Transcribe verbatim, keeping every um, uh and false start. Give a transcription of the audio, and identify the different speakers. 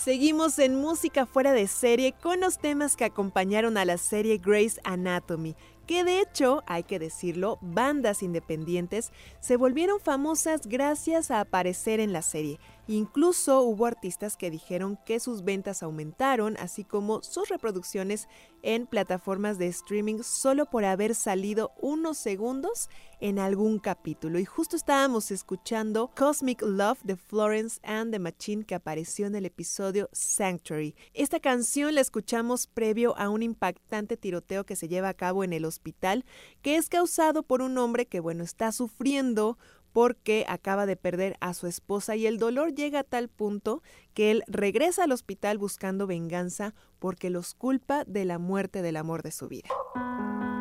Speaker 1: Seguimos en música fuera de serie con los temas que acompañaron a la serie Grey's Anatomy, que de hecho, hay que decirlo, bandas independientes se volvieron famosas gracias a aparecer en la serie. Incluso hubo artistas que dijeron que sus ventas aumentaron, así como sus reproducciones en plataformas de streaming solo por haber salido unos segundos en algún capítulo. Y justo estábamos escuchando Cosmic Love de Florence and the Machine, que apareció en el episodio Sanctuary. Esta canción la escuchamos previo a un impactante tiroteo que se lleva a cabo en el hospital, que es causado por un hombre que, bueno, está sufriendo porque acaba de perder a su esposa, y el dolor llega a tal punto que él regresa al hospital buscando venganza porque los culpa de la muerte del amor de su vida.